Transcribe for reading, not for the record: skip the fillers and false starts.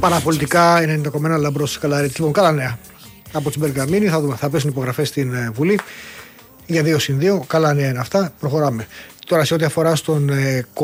Παραπολιτικά 90,1 Λαμπρός Καλαρίτης. Λοιπόν, καλά νέα από την Περγαμίνη. Θα δούμε, θα πέσουν υπογραφές στην Βουλή για 2+2. Καλά νέα είναι αυτά. Προχωράμε. Τώρα σε ό,τι αφορά στον